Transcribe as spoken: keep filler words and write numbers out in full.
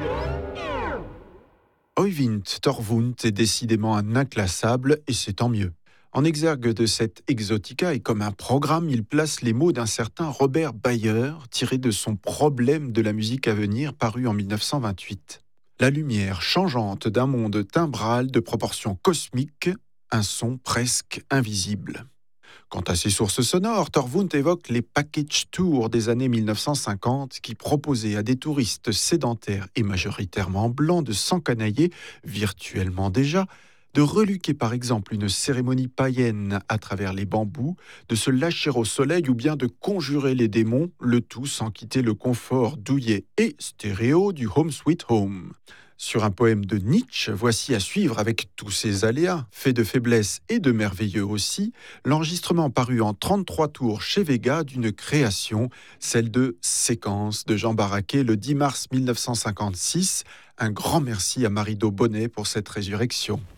Oyvind Torvund est décidément un inclassable, et c'est tant mieux. En exergue de cette exotica et comme un programme, il place les mots d'un certain Robert Bayer, tiré de son Problème de la musique à venir, paru en dix-neuf cent vingt-huit. La lumière changeante d'un monde timbral de proportions cosmiques, un son presque invisible. Quant à ses sources sonores, Torvund évoque les package tours des années dix-neuf cent cinquante qui proposaient à des touristes sédentaires et majoritairement blancs de s'encanailler, virtuellement déjà, de reluquer par exemple une cérémonie païenne à travers les bambous, de se lâcher au soleil ou bien de conjurer les démons, le tout sans quitter le confort douillet et stéréo du Home Sweet Home. Sur un poème de Nietzsche, voici à suivre avec tous ses aléas, faits de faiblesse et de merveilleux aussi, l'enregistrement paru en trente-trois tours chez Vega d'une création, celle de Séquence de Jean Barraquet le dix mars dix-neuf cent cinquante-six. Un grand merci à Marido Bonnet pour cette résurrection.